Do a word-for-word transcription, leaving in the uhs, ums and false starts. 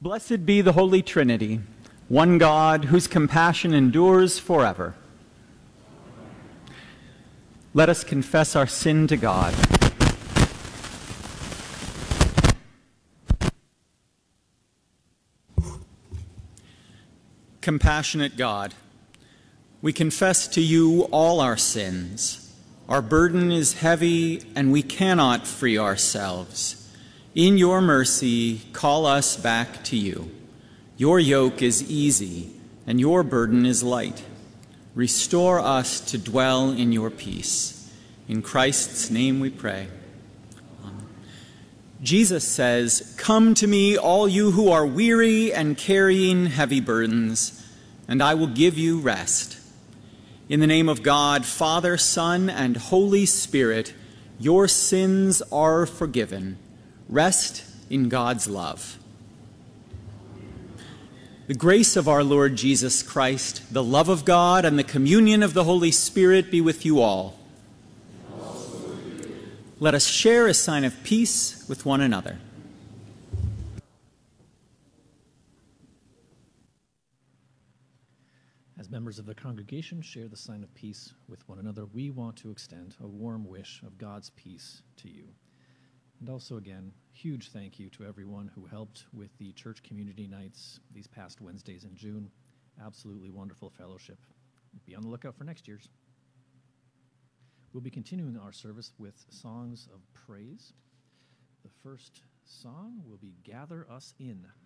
Blessed be the Holy Trinity, one God whose compassion endures forever. Let us confess our sin to God. Compassionate God, we confess to you all our sins. Our burden is heavy and we cannot free ourselves. In your mercy, call us back to you. Your yoke is easy and your burden is light. Restore us to dwell in your peace. In Christ's name we pray. Amen. Jesus says, "Come to me, all you who are weary and carrying heavy burdens, and I will give you rest." In the name of God, Father, Son, and Holy Spirit, your sins are forgiven. Rest in God's love. The grace of our Lord Jesus Christ, the love of God, and the communion of the Holy Spirit be with you all. Let us share a sign of peace with one another. As members of the congregation share the sign of peace with one another, we want to extend a warm wish of God's peace to you. And also, again, huge thank you to everyone who helped with the church community nights these past Wednesdays in June. Absolutely wonderful fellowship. Be on the lookout for next year's. We'll be continuing our service with songs of praise. The first song will be "Gather Us In."